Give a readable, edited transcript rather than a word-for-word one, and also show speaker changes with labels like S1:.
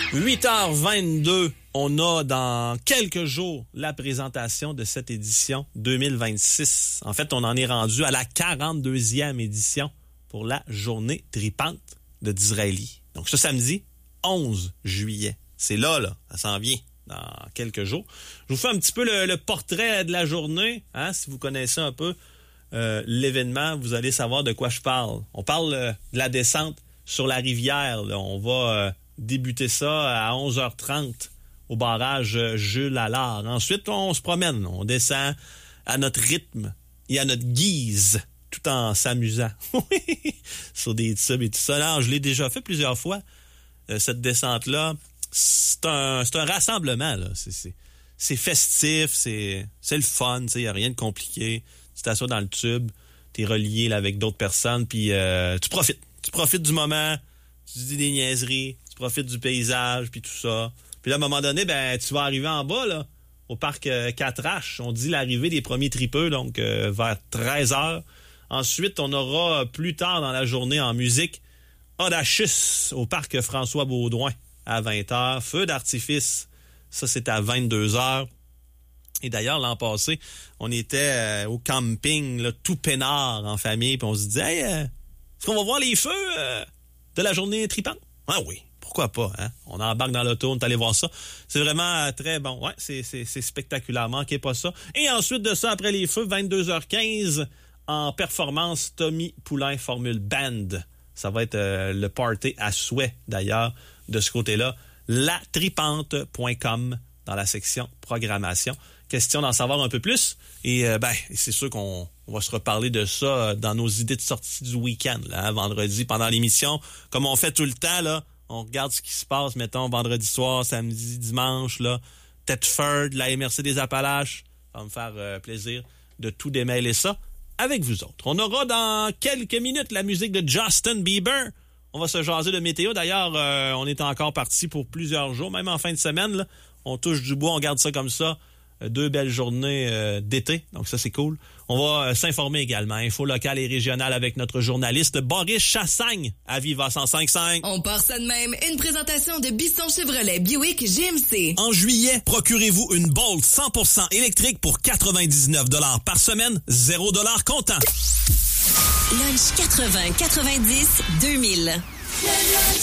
S1: 8h22, on a dans quelques jours la présentation de cette édition 2026. En fait, on en est rendu à la 42e édition pour la journée tripante de Disraeli. Donc, ce samedi, 11 juillet. C'est là, ça s'en vient dans quelques jours. Je vous fais un petit peu le portrait de la journée. Si vous connaissez un peu l'événement, vous allez savoir de quoi je parle. On parle de la descente sur la rivière. Là. On va débuter ça à 11h30 au barrage Jules Allard. Ensuite, on se promène. On descend à notre rythme et à notre guise, tout en s'amusant. Sur des tubes et tout ça. Non, je l'ai déjà fait plusieurs fois. Cette descente-là, c'est un rassemblement. Là. C'est festif, c'est le fun. Il n'y a rien de compliqué. Tu t'assois dans le tube, tu es relié là, avec d'autres personnes, puis tu profites. Tu profites du moment, tu dis des niaiseries, tu profites du paysage, puis tout ça. Puis là, à un moment donné, tu vas arriver en bas, là, au parc 4H. On dit l'arrivée des premiers tripeux, donc vers 13h. Ensuite, on aura plus tard dans la journée en musique Audacious au parc François-Baudouin à 20h. Feu d'artifice, ça c'est à 22h. Et d'ailleurs, l'an passé, on était au camping, là, tout peinard en famille, puis on se disait, hey, est-ce qu'on va voir les feux de la journée tripante? Ah oui, pourquoi pas, hein? On embarque dans l'auto, on est allé voir ça. C'est vraiment très bon. Ouais, c'est spectaculaire, manquez pas ça. Et ensuite de ça, après les feux, 22h15, en performance, Tommy Poulain Formule Band. Ça va être le party à souhait, d'ailleurs, de ce côté-là. Latripante.com dans la section programmation. Question d'en savoir un peu plus. Et c'est sûr qu'on va se reparler de ça dans nos idées de sortie du week-end, là, vendredi, pendant l'émission. Comme on fait tout le temps, là, on regarde ce qui se passe, mettons, vendredi soir, samedi, dimanche, là, Thetford, la MRC des Appalaches. Ça va me faire plaisir de tout démêler ça avec vous autres. On aura dans quelques minutes la musique de Justin Bieber. On va se jaser de météo. D'ailleurs, on est encore parti pour plusieurs jours, même en fin de semaine. Là, on touche du bois, on garde ça comme ça. 2 belles journées d'été, donc ça c'est cool. On va s'informer également, info locale et régionale avec notre journaliste Boris Chassagne à Viva 105.5.
S2: On part ça de même, une présentation de Bisson Chevrolet Buick GMC.
S1: En juillet, procurez-vous une Bolt 100% électrique pour 99$ par semaine, 0$ comptant.
S2: Lunch 80, 90, 2000.